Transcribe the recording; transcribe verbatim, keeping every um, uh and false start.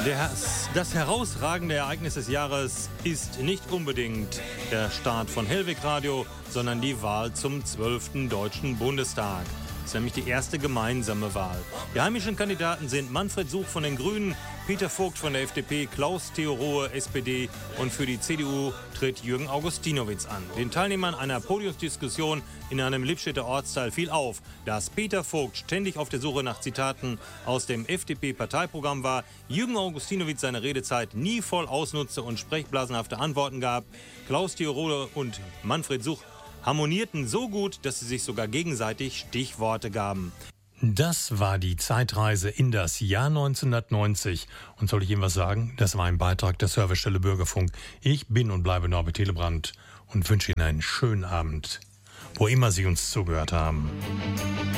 Der, das herausragende Ereignis des Jahres ist nicht unbedingt der Start von Hellweg Radio, sondern die Wahl zum zwölften Deutschen Bundestag. Das ist nämlich die erste gemeinsame Wahl. Die heimischen Kandidaten sind Manfred Such von den Grünen, Peter Vogt von der F D P, Klaus Theoroe, S P D und für die C D U tritt Jürgen Augustinowitz an. Den Teilnehmern einer Podiumsdiskussion in einem Lippstädter Ortsteil fiel auf, dass Peter Vogt ständig auf der Suche nach Zitaten aus dem F D P-Parteiprogramm war, Jürgen Augustinowitz seine Redezeit nie voll ausnutzte und sprechblasenhafte Antworten gab. Klaus Theoroe und Manfred Such harmonierten so gut, dass sie sich sogar gegenseitig Stichworte gaben. Das war die Zeitreise in das Jahr neunzehnhundertneunzig. Und soll ich Ihnen was sagen? Das war ein Beitrag der Servicestelle Bürgerfunk. Ich bin und bleibe Norbert Hillebrand und wünsche Ihnen einen schönen Abend, wo immer Sie uns zugehört haben.